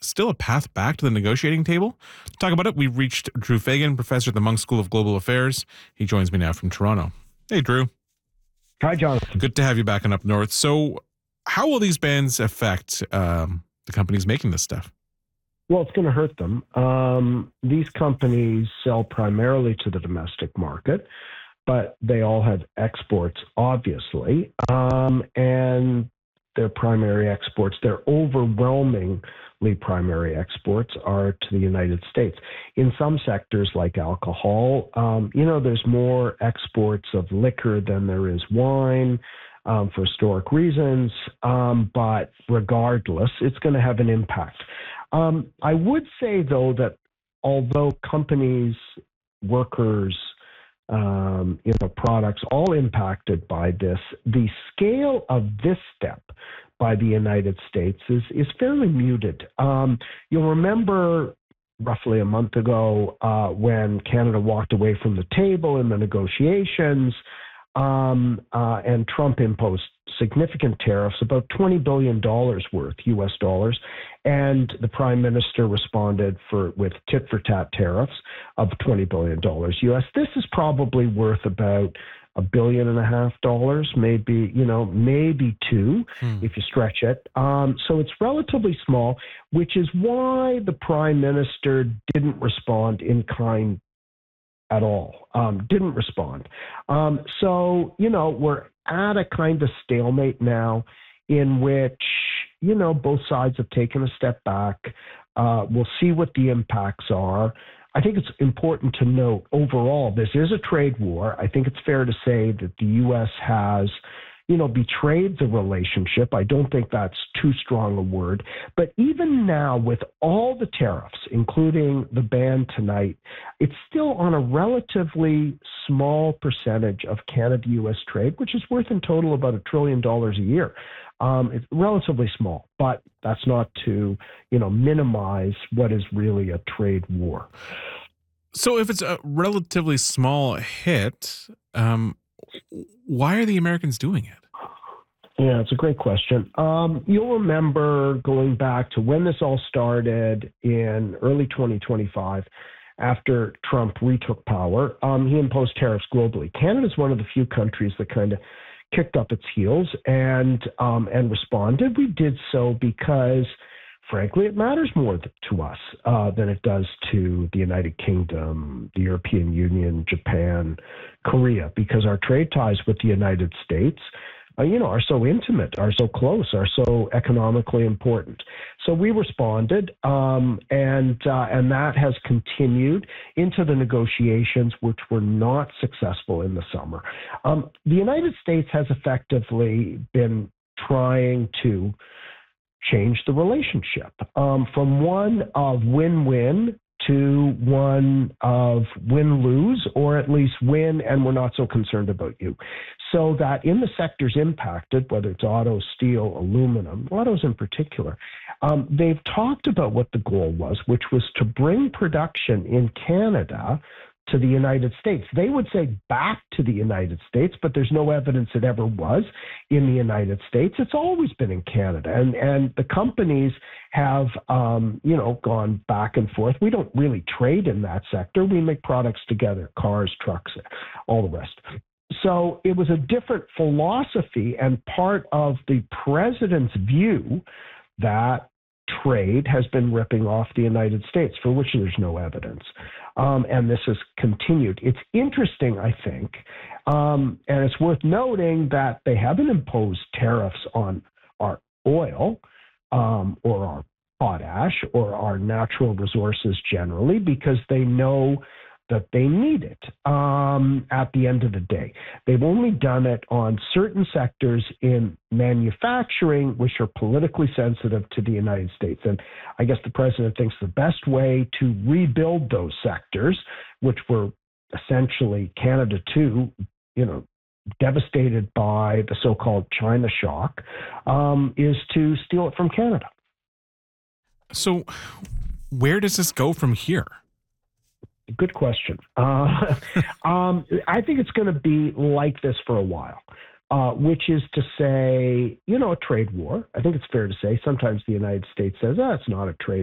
still a path back to the negotiating table? To talk about it, we've reached Drew Fagan, professor at the Munk School of Global Affairs. He joins me now from Toronto. Hey, Drew. Hi, Jonathan. Good to have you back and up north. So how will these bans affect the companies making this stuff? Well, it's going to hurt them. These companies sell primarily to the domestic market, but they all have exports, obviously. And their primary exports, their overwhelmingly primary exports, are to the United States. In some sectors, like alcohol, there's more exports of liquor than there is wine. For historic reasons, but regardless, it's going to have an impact. I would say, though, that although companies, workers, products, all impacted by this, the scale of this step by the United States is fairly muted. You'll remember roughly a month ago when Canada walked away from the table in the negotiations, and Trump imposed significant tariffs, about $20 billion worth, US dollars, and the Prime Minister responded with tit-for-tat tariffs of $20 billion US. This is probably worth about $1.5 billion, maybe two, if you stretch it. So it's relatively small, which is why the Prime Minister didn't respond in kind at all, didn't respond. So, we're at a kind of stalemate now in which, both sides have taken a step back. We'll see what the impacts are. I think it's important to note overall, this is a trade war. I think it's fair to say that the U.S. has betrayed the relationship. I don't think that's too strong a word. But even now, with all the tariffs, including the ban tonight, it's still on a relatively small percentage of Canada-U.S. trade, which is worth in total about $1 trillion a year. It's relatively small, but that's not to, minimize what is really a trade war. So if it's a relatively small hit, why are the Americans doing it? Yeah, it's a great question. You'll remember going back to when this all started in early 2025, after Trump retook power, he imposed tariffs globally. Canada is one of the few countries that kind of kicked up its heels and responded. We did so because, frankly, it matters more to us than it does to the United Kingdom, the European Union, Japan, Korea, because our trade ties with the United States, are so intimate, are so close, are so economically important. So we responded, and that has continued into the negotiations, which were not successful in the summer. The United States has effectively been trying to change the relationship from one of win-win to one of win-lose, or at least win and we're not so concerned about you. So that in the sectors impacted, whether it's auto, steel, aluminum, autos in particular, they've talked about what the goal was, which was to bring production in Canada to the United States. They would say back to the United States, but there's no evidence it ever was in the United States. It's always been in Canada. And the companies have, gone back and forth. We don't really trade in that sector. We make products together, cars, trucks, all the rest. So it was a different philosophy and part of the president's view that trade has been ripping off the United States, for which there's no evidence. And this has continued. It's interesting, I think, and it's worth noting that they haven't imposed tariffs on our oil or our potash or our natural resources generally, because they know that they need it at the end of the day. They've only done it on certain sectors in manufacturing, which are politically sensitive to the United States. And I guess the president thinks the best way to rebuild those sectors, which were essentially Canada too, devastated by the so-called China shock, is to steal it from Canada. So where does this go from here? Good question. I think it's going to be like this for a while, which is to say, a trade war. I think it's fair to say sometimes the United States says, it's not a trade